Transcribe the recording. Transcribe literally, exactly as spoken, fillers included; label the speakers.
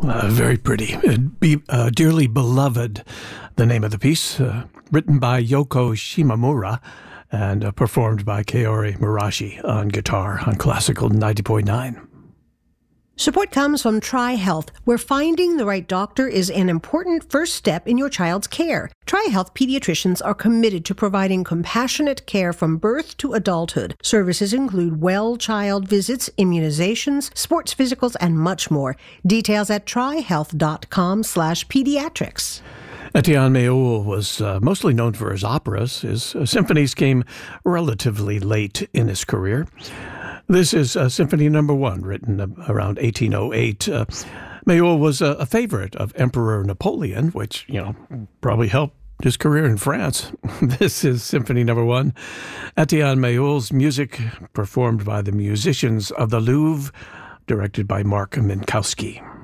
Speaker 1: Uh, very pretty. Uh, be, uh, Dearly Beloved, the name of the piece, uh, written by Yoko Shimomura and uh, performed by Kaori Murashi on guitar on Classical ninety point nine.
Speaker 2: Support comes from TriHealth, where finding the right doctor is an important first step in your child's care. TriHealth pediatricians are committed to providing compassionate care from birth to adulthood. Services include well child visits, immunizations, sports physicals, and much more. Details at trihealth.com slash pediatrics.
Speaker 1: Etienne Meoul was uh, mostly known for his operas. His uh, symphonies came relatively late in his career. This is uh, Symphony Number One, written uh, around eighteen oh eight. Uh, Meoul was a, a favorite of Emperor Napoleon, which, you know, probably helped his career in France. This is Symphony Number One. Etienne Meoul's music performed by the musicians of the Louvre, directed by Mark Minkowski.